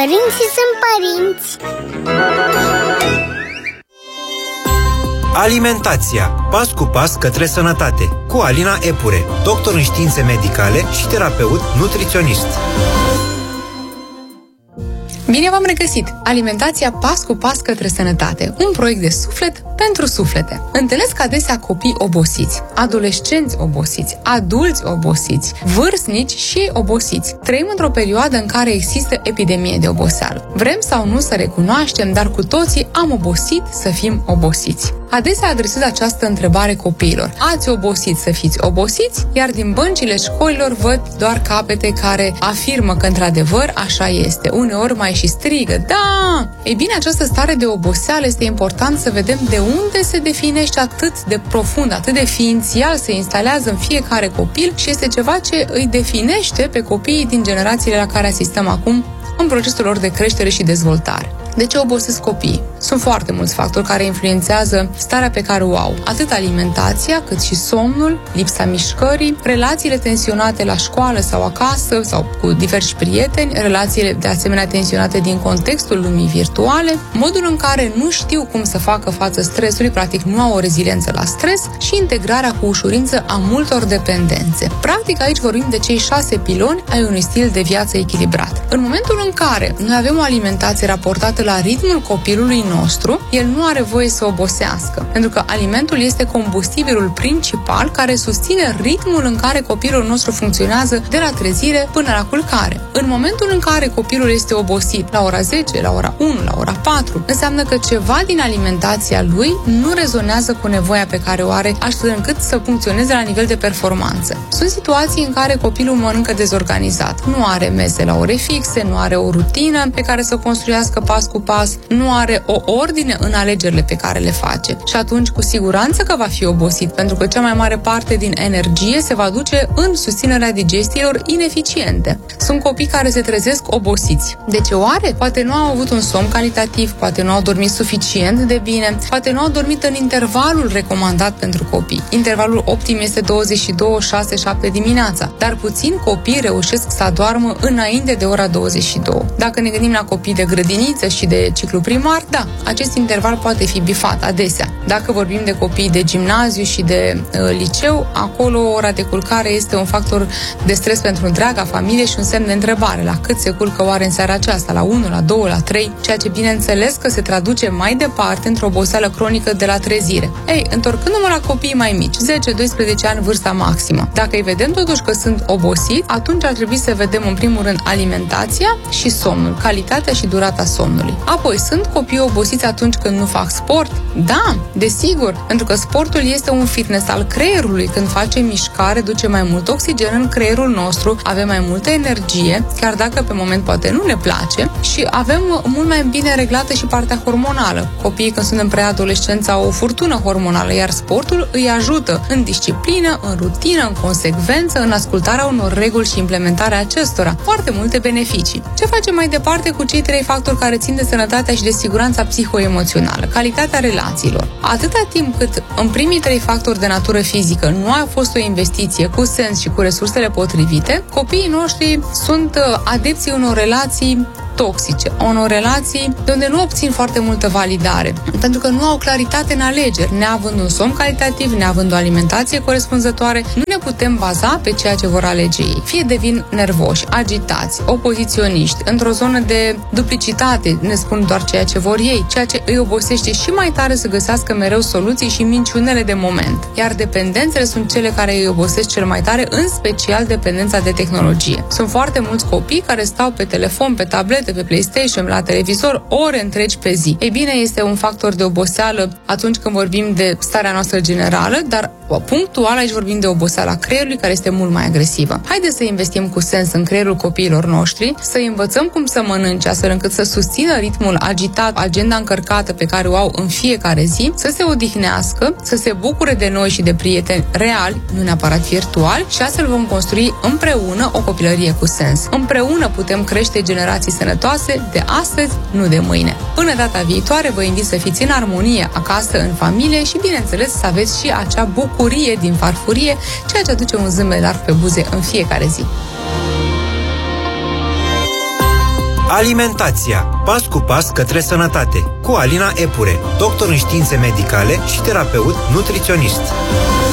Părinții sunt părinți. Alimentația. Pas cu pas către sănătate. Cu Alina Epure, doctor în științe medicale și terapeut nutriționist. Bine v-am regăsit! Alimentația pas cu pas către sănătate. Un proiect de suflet pentru suflete. Întâlnesc adesea copii obosiți, adolescenți obosiți, adulți obosiți, vârstnici și obosiți. Trăim într-o perioadă în care există epidemie de oboseală. Vrem sau nu să recunoaștem, dar cu toții am obosit să fim obosiți. Adesea adresez această întrebare copiilor. Ați obosit să fiți obosiți? Iar din băncile școlilor văd doar capete care afirmă că într-adevăr așa este. Uneori mai și strigă, da! Ei bine, această stare de oboseală este important să vedem de unde se definește atât de profund, atât de ființial, se instalează în fiecare copil și este ceva ce îi definește pe copiii din generațiile la care asistăm acum în procesul lor de creștere și dezvoltare. De ce obosesc copiii? Sunt foarte mulți factori care influențează starea pe care o au. Atât alimentația, cât și somnul, lipsa mișcării, relațiile tensionate la școală sau acasă sau cu diversi prieteni, relațiile de asemenea tensionate din contextul lumii virtuale, modul în care nu știu cum să facă față stresului, practic nu au o reziliență la stres și integrarea cu ușurință a multor dependențe. Practic aici vorbim de cei 6 piloni ai unui stil de viață echilibrat. În momentul în care noi avem o alimentație raportată la ritmul copilului nostru, el nu are voie să obosească, pentru că alimentul este combustibilul principal care susține ritmul în care copilul nostru funcționează de la trezire până la culcare. În momentul în care copilul este obosit la ora 10, la ora 1, la ora 4, înseamnă că ceva din alimentația lui nu rezonează cu nevoia pe care o are, astfel încât să funcționeze la nivel de performanță. Sunt situații în care copilul mănâncă dezorganizat, nu are mese la ore fixe, nu are o rutină pe care să construiască pas cu pas, nu are o ordine în alegerile pe care le face. Și atunci cu siguranță că va fi obosit, pentru că cea mai mare parte din energie se va duce în susținerea digestiilor ineficiente. Sunt copii care se trezesc obosiți. De ce oare? Poate nu au avut un somn calitativ, poate nu au dormit suficient de bine, poate nu au dormit în intervalul recomandat pentru copii. Intervalul optim este 22, 6, 7 dimineața, dar puțini copii reușesc să adoarmă înainte de ora 22. Dacă ne gândim la copii de grădiniță și de ciclu primar, da, acest interval poate fi bifat adesea. Dacă vorbim de copii de gimnaziu și de liceu, acolo ora de culcare este un factor de stres pentru întreaga familie și un semn de întrebare. La cât se culcă oare în seara aceasta? La 1, la 2, la 3? Ceea ce bineînțeles că se traduce mai departe într-o oboseală cronică de la trezire. Ei, întorcându-mă la copiii mai mici, 10-12 ani vârsta maximă, dacă îi vedem totuși că sunt obosiți, atunci ar trebui să vedem în primul rând alimentația și somnul, calitatea și durata somnului. Apoi, sunt copii obosiți atunci când nu fac sport? Da, desigur, pentru că sportul este un fitness al creierului. Când facem mișcare, duce mai mult oxigen în creierul nostru, avem mai multă energie, chiar dacă pe moment poate nu ne place, și avem mult mai bine reglată și partea hormonală. Copiii când sunt în preadolescență au o furtună hormonală, iar sportul îi ajută în disciplină, în rutină, în consecvență, în ascultarea unor reguli și implementarea acestora. Foarte multe beneficii. Ce facem mai departe cu cei 3 factori care țin de sănătatea și de siguranța psihoemoțională? Calitatea relațiilor. Atâta timp cât în primii 3 factori de natură fizică nu a fost o investiție cu sens și cu resursele potrivite, copiii noștri sunt adepții unor relații toxice, unor relații de unde nu obțin foarte multă validare, pentru că nu au claritate în alegeri. Neavând un somn calitativ, neavând o alimentație corespunzătoare, nu ne putem baza pe ceea ce vor alege ei. Fie devin nervoși, agitați, opoziționiști, într-o zonă de duplicitate, ne spun doar ceea ce vor ei, ceea ce îi obosește și mai tare să găsească mereu soluții și minciunele de moment. Iar dependențele sunt cele care îi obosesc cel mai tare, în special dependența de tehnologie. Sunt foarte mulți copii care stau pe telefon, pe tablet, pe PlayStation, la televizor, ore întregi pe zi. Ei bine, este un factor de oboseală atunci când vorbim de starea noastră generală, dar punctual aici vorbim de oboseala creierului, care este mult mai agresivă. Haideți să investim cu sens în creierul copiilor noștri, să învățăm cum să mănânce, astfel încât să susțină ritmul agitat, agenda încărcată pe care o au în fiecare zi, să se odihnească, să se bucure de noi și de prieteni reali, nu neapărat virtuali, și astfel vom construi împreună o copilărie cu sens. Împreună putem crește generații sănătoase de astăzi, nu de mâine. Până data viitoare, vă invit să fiți în armonie acasă, în familie și, bineînțeles, să aveți și acea bucurie din farfurie, ceea ce aduce un zâmbet larg pe buze în fiecare zi. Alimentația. Pas cu pas către sănătate. Cu Alina Epure, doctor în științe medicale și terapeut nutriționist.